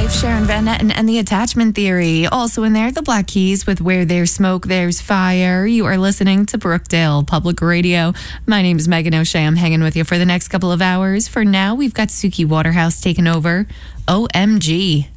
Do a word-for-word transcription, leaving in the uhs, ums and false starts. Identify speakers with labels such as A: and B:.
A: Life, Sharon Van Etten and the Attachment Theory. Also in there, the Black Keys with Where There's Smoke, There's Fire. You are listening to Brookdale Public Radio. My name is Megan O'Shea. I'm hanging with you for the next couple of hours. For now, we've got Suki Waterhouse taking over. O M G.